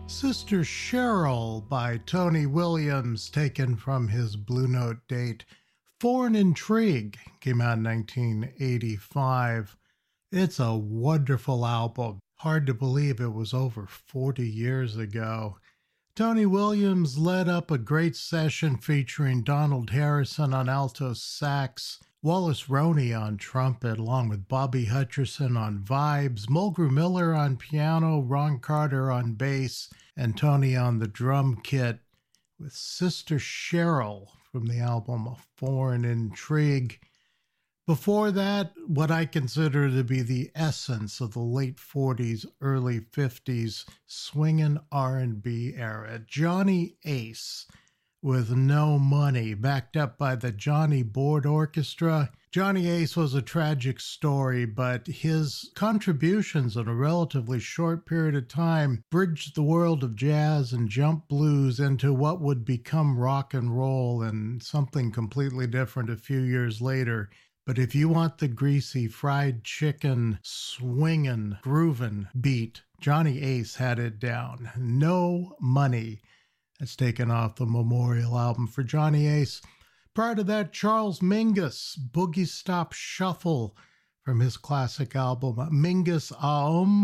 Sister Cheryl by Tony Williams, taken from his Blue Note date. Foreign Intrigue came out in 1985. It's a wonderful album. Hard to believe it was over 40 years ago. Tony Williams led up a great session featuring Donald Harrison on alto sax, Wallace Roney on trumpet, along with Bobby Hutcherson on vibes, Mulgrew Miller on piano, Ron Carter on bass, and Tony on the drum kit, with Sister Cheryl from the album A Foreign Intrigue. Before that, what I consider to be the essence of the late 40s, early 50s swingin' R&B era, Johnny Ace with No Money, backed up by the Johnny Board Orchestra. Johnny Ace was a tragic story, but his contributions in a relatively short period of time bridged the world of jazz and jump blues into what would become rock and roll and something completely different a few years later. But if you want the greasy, fried chicken, swingin', groovin' beat, Johnny Ace had it down. No Money. That's taken off the Memorial album for Johnny Ace. Prior to that, Charles Mingus, Boogie Stop Shuffle from his classic album Mingus Aum,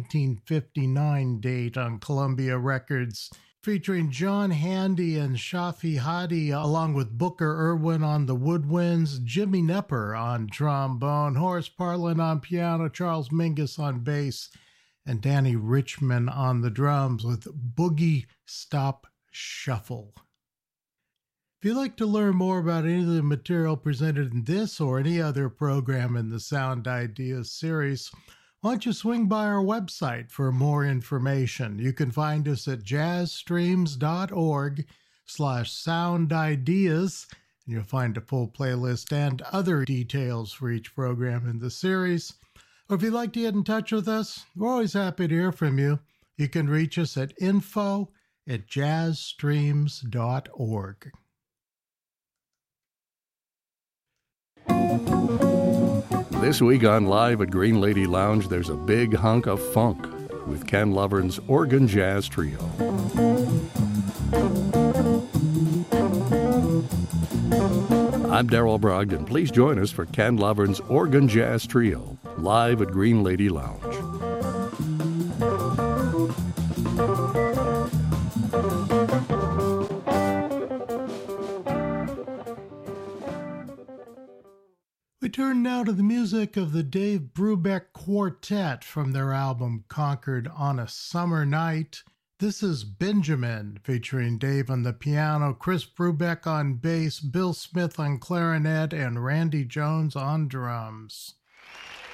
1959 date on Columbia Records, featuring John Handy and Shafi Hadi, along with Booker Irwin on the woodwinds, Jimmy Nepper on trombone, Horace Parlan on piano, Charles Mingus on bass, and Danny Richmond on the drums with Boogie Stop Shuffle. If you'd like to learn more about any of the material presented in this or any other program in the Sound Ideas series, why don't you swing by our website for more information? You can find us at jazzstreams.org/soundideas, and you'll find a full playlist and other details for each program in the series. Or if you'd like to get in touch with us, we're always happy to hear from you. You can reach us at info@jazzstreams.org. This week on Live at Green Lady Lounge, there's a big hunk of funk with Ken Lovern's Organ Jazz Trio. I'm Darrell Brogdon. Please join us for Ken Lovern's Organ Jazz Trio, live at Green Lady Lounge. We turn now to the music of the Dave Brubeck Quartet from their album Concord on a Summer Night. This is Benjamin, featuring Dave on the piano, Chris Brubeck on bass, Bill Smith on clarinet, and Randy Jones on drums.